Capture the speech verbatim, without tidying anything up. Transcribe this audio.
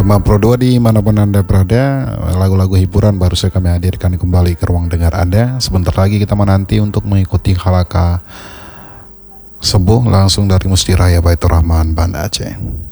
Rama Pro dua dimanapun Anda berada, lagu-lagu hiburan baru saja kami hadirkan kembali ke ruang dengar Anda. Sebentar lagi kita menanti untuk mengikuti halaka sebuah langsung dari Mustiraya Baitur Rahman, Banda Aceh.